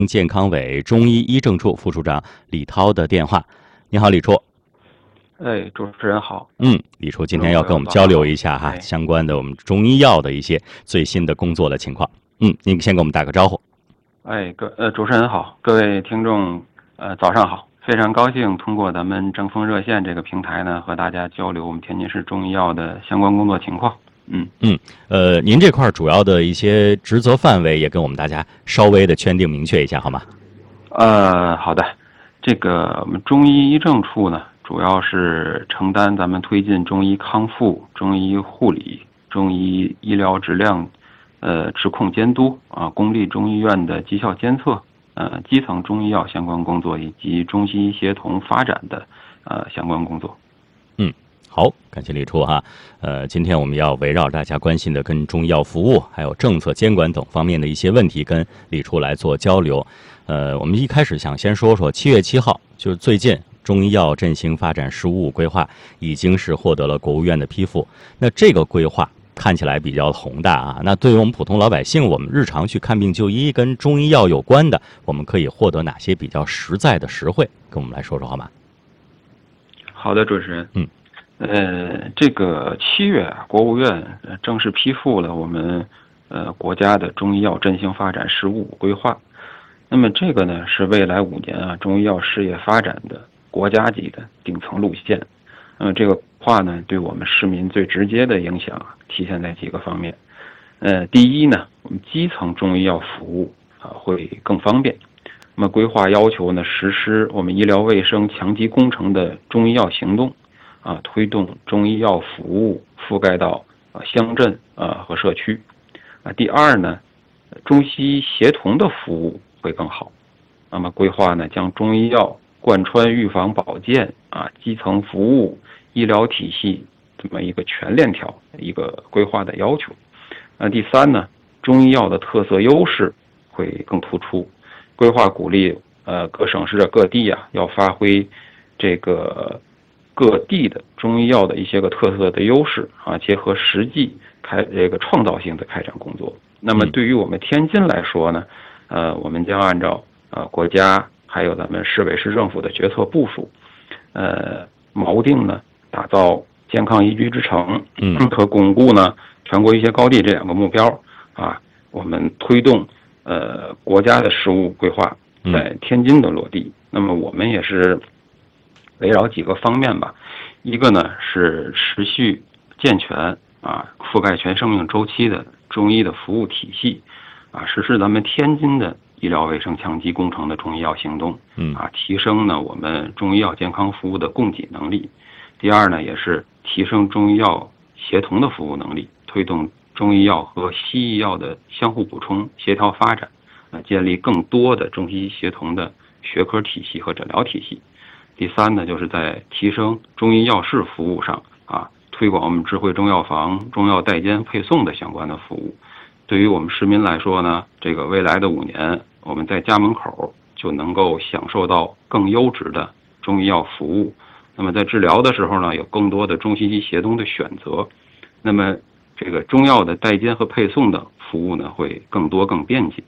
健康委中医医政处副处长李涛的电话。你好，李处。 主持人好。 李处今天要跟我们交流一下相关的我们中医药的一些最新的工作的情况。您先给我们打个招呼。 主持人好，各位听众，早上好。非常高兴通过咱们正风热线这个平台呢，和大家交流我们天津市中医药的相关工作情况。 您这块主要的一些职责范围也跟我们大家稍微的圈定明确一下，好吗？ 好的。这个我们中医医政处呢，主要是承担咱们推进中医康复、中医护理、中医医疗质量质控监督公立中医院的绩效监测，基层中医药相关工作以及中西医协同发展的相关工作。 好，感谢李处今天我们要围绕大家关心的跟中医药服务还有政策监管等方面的一些问题，跟李处来做交流。我们一开始想先说说7月7号，就是最近中医药振兴发展“15五”规划已经是获得了国务院的批复。那这个规划看起来比较宏大那对于我们普通老百姓，我们日常去看病就医跟中医药有关的，我们可以获得哪些比较实在的实惠？跟我们来说说好吗？ 好的，主持人。这个7月国务院正式批复了我们国家的中医药振兴发展“15五”规划。那么这个呢，是未来5年中医药事业发展的国家级的顶层路线。那么这个话呢，对我们市民最直接的影响体现在几个方面。第一呢，我们基层中医药服务会更方便。那么规划要求呢，实施我们医疗卫生强基工程的中医药行动推动中医药服务覆盖到乡镇和社区。第二呢，中西医协同的服务会更好。那么规划呢，将中医药贯穿预防保健基层服务医疗体系这么一个全链条一个规划的要求。第三呢，中医药的特色优势会更突出。规划鼓励各省市各地要发挥这个各地的中医药的一些个特色的优势结合实际这个创造性的开展工作。那么对于我们天津来说呢，我们将按照国家还有咱们市委市政府的决策部署，锚定呢打造健康宜居之城和巩固呢全国医学高地这2个目标我们推动国家的15五规划在天津的落地。那么我们也是围绕几个方面吧。一个呢是持续健全覆盖全生命周期的中医的服务体系实施咱们天津的医疗卫生强基工程的中医药行动提升呢我们中医药健康服务的供给能力。第二呢，也是提升中医药协同的服务能力，推动中医药和西医药的相互补充协调发展建立更多的中西医协同的学科体系和诊疗体系。第三呢，就是在提升中医药事服务上推广我们智慧中药房、中药代监配送的相关的服务。对于我们市民来说呢，这个未来的5年，我们在家门口就能够享受到更优质的中医药服务。那么在治疗的时候呢，有更多的中西医协同的选择。那么这个中药的代监和配送的服务呢，会更多更便捷。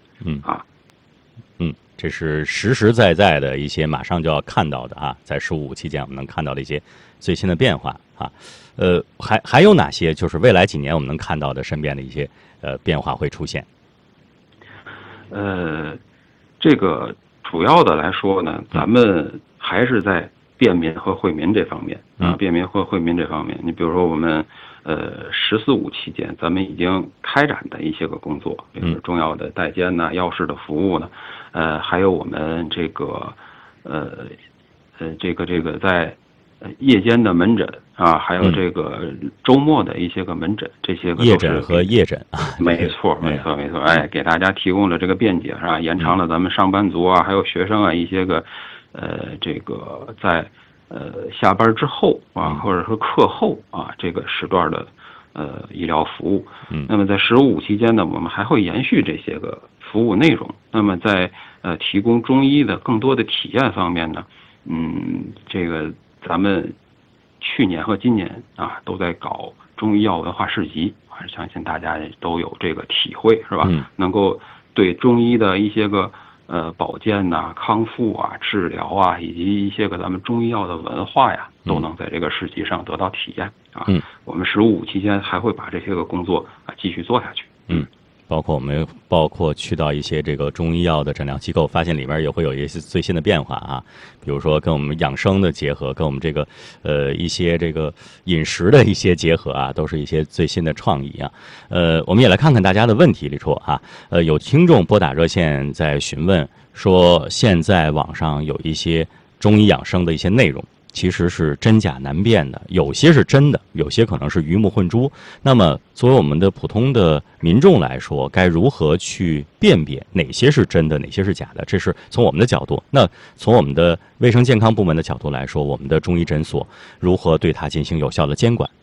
这是实实在在的一些马上就要看到的在15五期间我们能看到的一些最新的变化还有哪些就是未来几年我们能看到的身边的一些变化会出现？ 这个主要的来说呢，咱们还是在便民和惠民这方面便民和惠民这方面。你比如说我们14五期间咱们已经开展的一些个工作，比如中药的代监药事的服务呢，还有我们这个在夜间的门诊还有这个周末的一些个门诊，这些个夜诊和夜诊没错，给大家提供了这个便捷延长了咱们上班族还有学生一些个这个在下班之后或者说课后这个时段的医疗服务。那么在15五期间呢，我们还会延续这些个服务内容。那么在提供中医的更多的体验方面呢，这个咱们去年和今年都在搞中医药文化市集，相信大家都有这个体会，是吧？能够对中医的一些个保健呐、康复啊、治疗啊，以及一些个咱们中医药的文化呀，都能在这个市集上得到体验啊。我们15期间还会把这些个工作啊继续做下去。 包括去到一些这个中医药的诊疗机构，发现里面也会有一些最新的变化啊，比如说跟我们养生的结合，跟我们这个一些这个饮食的一些结合啊，都是一些最新的创意啊。我们也来看看大家的问题，李处啊，有听众拨打热线在询问说，现在网上有一些中医养生的一些内容，其实是真假难辨的，有些是真的，有些可能是鱼目混珠。那么作为我们的普通的民众来说，该如何去辨别哪些是真的，哪些是假的？这是从我们的角度。那从我们的卫生健康部门的角度来说，我们的中医诊所如何对它进行有效的监管？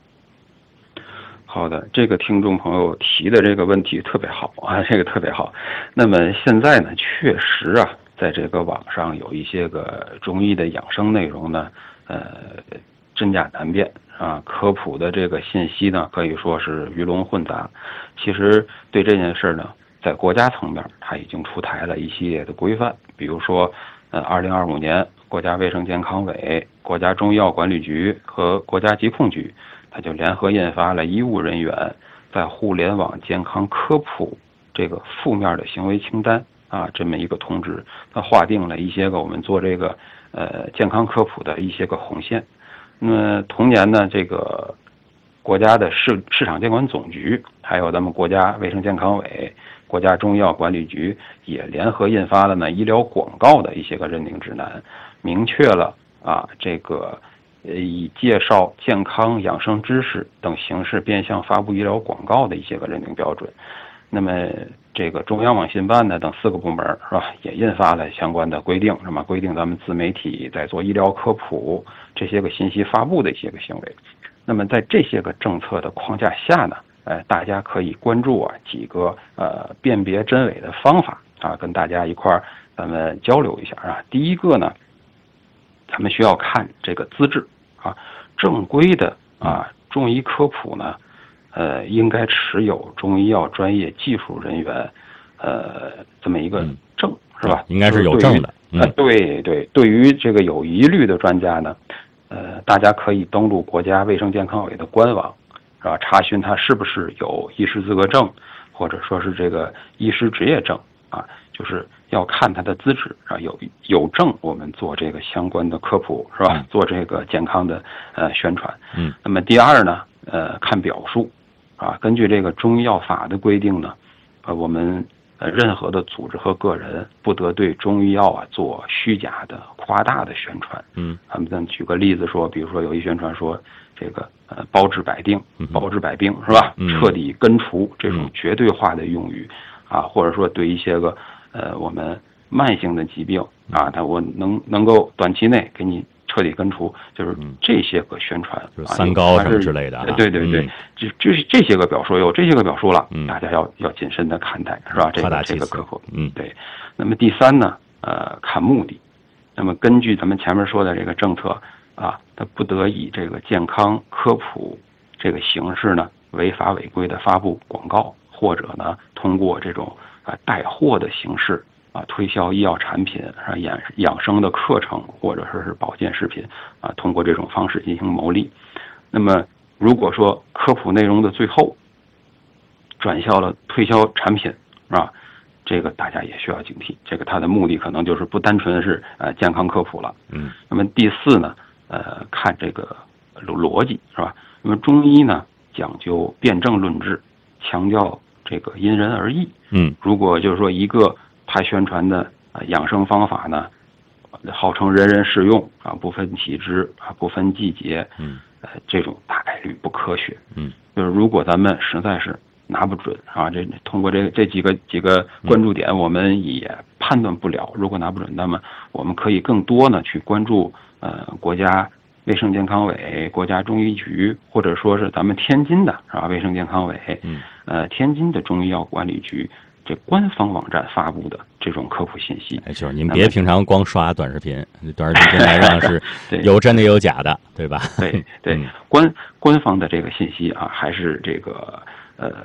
好的，这个听众朋友提的这个问题特别好啊，这个特别好。那么现在呢，确实啊，在这个网上有一些个中医的养生内容呢，真假难辨啊，科普的这个信息呢，可以说是鱼龙混杂。其实对这件事呢，在国家层面，它已经出台了一系列的规范，比如说，2025年国家卫生健康委、国家中医药管理局和国家疾控局，它就联合印发了医务人员在互联网健康科普这个负面的行为清单啊，这么一个通知，它划定了一些个我们做这个健康科普的一些个红线。那么同年呢，这个国家的市场监管总局，还有咱们国家卫生健康委、国家中医药管理局也联合印发了呢医疗广告的一些个认定指南，明确了啊这个以介绍健康养生知识等形式变相发布医疗广告的一些个认定标准。那么这个中央网信办呢等4个部门是吧，也印发了相关的规定，什么规定咱们自媒体在做医疗科普这些个信息发布的一些个行为。那么在这些个政策的框架下呢，大家可以关注啊几个辨别真伪的方法啊，跟大家一块儿咱们交流一下啊。第一个呢，咱们需要看这个资质啊，正规的啊中医科普呢，应该持有中医药专业技术人员这么一个证是吧？ 应该是有证的。 对于这个有疑虑的专家呢，大家可以登录国家卫生健康委的官网，是吧？查询他是不是有医师资格证，或者说是这个医师执业证啊，就是要看他的资质啊，有证，我们做这个相关的科普是吧？做这个健康的宣传。那么第二呢，看表述啊，根据这个中医药法的规定呢，我们任何的组织和个人不得对中医药啊做虚假的、夸大的宣传。咱举个例子说，比如说有一宣传说这个包治百病是吧？彻底根除这种绝对化的用语啊，或者说对一些个我们慢性的疾病啊，我能够短期内给你彻底根除，就是这些个宣传， 就是三高什么之类的。 对，就是这些个表述，有这些个表述了，大家要谨慎的看待，是吧？这个科普，对。那么第三呢，看目的。那么根据咱们前面说的这个政策啊，它不得以这个健康科普这个形式呢，违法违规的发布广告，或者呢，通过这种带货的形式啊，推销医药产品、养生的课程，或者说是保健食品啊，通过这种方式进行牟利。那么，如果说科普内容的最后转向了推销产品，是吧？这个大家也需要警惕，这个它的目的可能就是不单纯是健康科普了。那么第四呢，看这个逻辑是吧？那么中医呢讲究辨证论治，强调这个因人而异。如果就是说一个他宣传的养生方法呢，号称人人适用啊，不分体质啊，不分季节，这种大概率不科学。就是如果咱们实在是拿不准啊，通过这几个关注点，我们也判断不了。如果拿不准，那么我们可以更多呢去关注国家卫生健康委、国家中医局，或者说是咱们天津的是吧卫生健康委，天津的中医药管理局这官方网站发布的这种科普信息。 就是您别平常光刷短视频，短视频平台上是有真的有假的，对吧？ 对，官方的这个信息啊，还是这个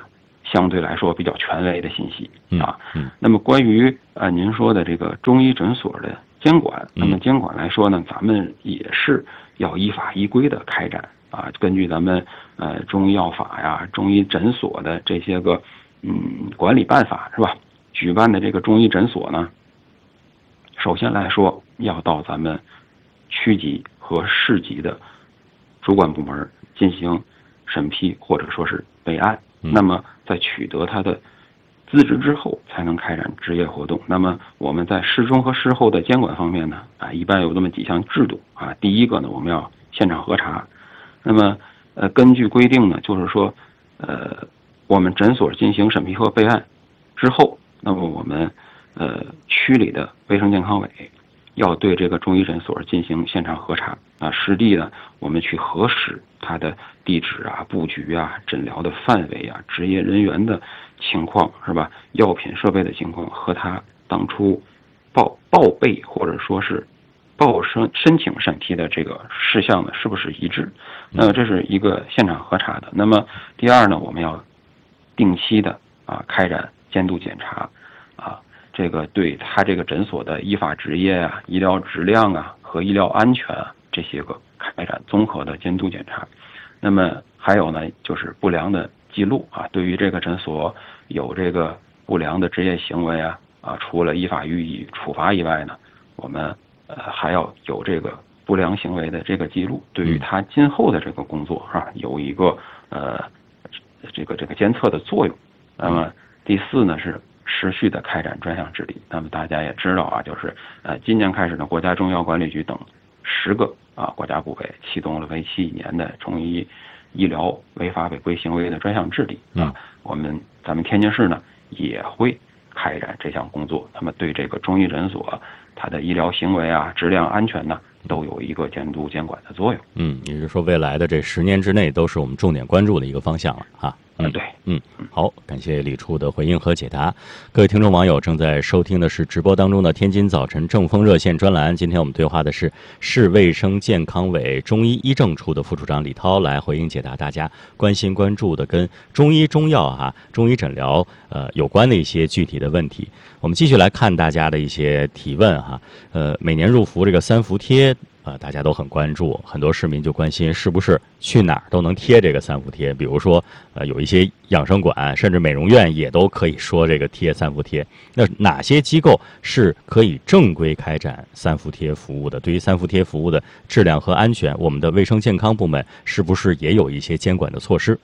相对来说比较权威的信息啊。那么关于您说的这个中医诊所的监管，那么监管来说呢，咱们也是要依法依规的开展啊，根据咱们中医药法呀、中医诊所的这些个管理办法是吧？举办的这个中医诊所呢，首先来说要到咱们区级和市级的主管部门进行审批或者说是备案，那么在取得他的资质之后才能开展执业活动。那么我们在事中和事后的监管方面呢，一般有这么几项制度啊。第一个呢，我们要现场核查。那么根据规定呢，就是说我们诊所进行审批和备案之后，那么我们区里的卫生健康委要对这个中医诊所进行现场核查啊，实地呢我们去核实它的地址啊、布局啊、诊疗的范围啊、执业人员的情况是吧？药品设备的情况和他当初报备或者说是申请审批的这个事项呢是不是一致？那这是一个现场核查的。那么第二呢，我们要定期的开展监督检查啊。这个对他这个诊所的依法执业啊、医疗质量啊和医疗安全啊这些个开展综合的监督检查。那么还有呢，就是不良的记录啊，对于这个诊所有这个不良的执业行为啊，除了依法予以处罚以外呢，我们还要有这个不良行为的这个记录，对于他今后的这个工作有一个这个监测的作用。那么第四呢是持续的开展专项治理。那么大家也知道啊，就是今年开始呢，国家中医药管理局等10个国家部委启动了为期1年的中医医疗违法违规行为的专项治理啊。咱们天津市呢也会开展这项工作。那么对这个中医诊所它的医疗行为啊、质量安全呢，都有一个监督监管的作用。 也就是说未来的这10年之内都是我们重点关注的一个方向了啊。 对， 好，感谢李处的回应和解答。各位听众网友正在收听的是直播当中的天津早晨正风热线专栏。今天我们对话的是市卫生健康委中医医政处的副处长李涛，来回应解答大家关心关注的跟中医中药中医诊疗有关的一些具体的问题。我们继续来看大家的一些提问每年入伏这个3伏贴大家都很关注，很多市民就关心是不是去哪儿都能贴这个3伏贴，比如说有一些养生馆甚至美容院也都可以说这个贴3伏贴。那哪些机构是可以正规开展3伏贴服务的？对于3伏贴服务的质量和安全，我们的卫生健康部门是不是也有一些监管的措施？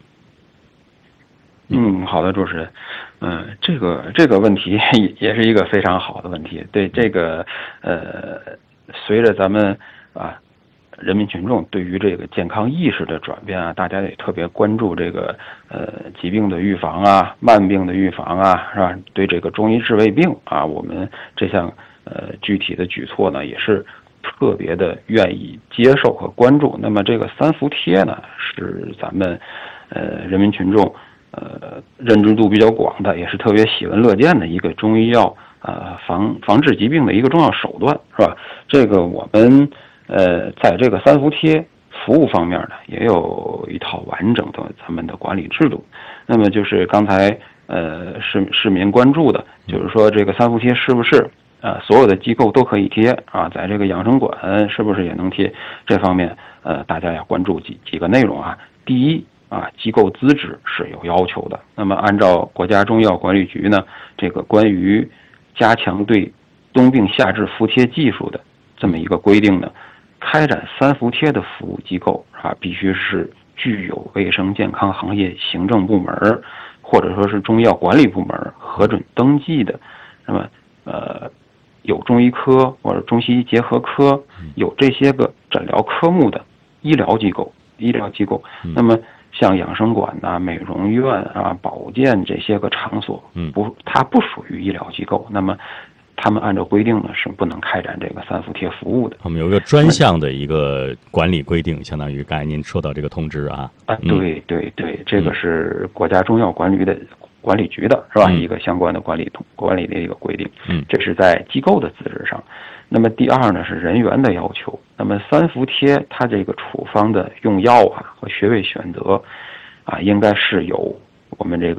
好的，主持人，这个问题也是一个非常好的问题。对这个随着咱们人民群众对于这个健康意识的转变大家也特别关注这个疾病的预防慢病的预防是吧？对这个中医治未病我们这项具体的举措呢，也是特别的愿意接受和关注。那么这个3伏贴呢，是咱们人民群众认知度比较广的，也是特别喜闻乐见的一个中医药防治疾病的一个重要手段，是吧？这个我们在这个3伏贴服务方面呢，也有一套完整的咱们的管理制度。那么就是刚才市民关注的，就是说这个3伏贴是不是所有的机构都可以贴在这个养生馆是不是也能贴？这方面大家要关注几个内容第一机构资质是有要求的。那么按照国家中医药管理局呢，这个关于加强对冬病夏治服贴技术的这么一个规定呢，开展3伏贴的服务机构必须是具有卫生健康行业行政部门或者说是中医药管理部门核准登记的。那么有中医科或者中西医结合科有这些个诊疗科目的医疗机构。那么像养生馆美容院保健这些个场所它不属于医疗机构，那么他们按照规定呢是不能开展这个3伏贴服务的。 我们有一个专项的一个管理规定，相当于刚才您说到这个通知对，这个是国家中药管理局的是吧？一个相关的管理的一个规定。这是在机构的资质上。那么第二呢是人员的要求。那么3伏贴它这个处方的用药和穴位选择应该是由我们这个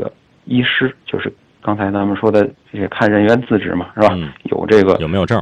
医师，就是刚才咱们说的这些看人员资质嘛，是吧？有这个有没有证？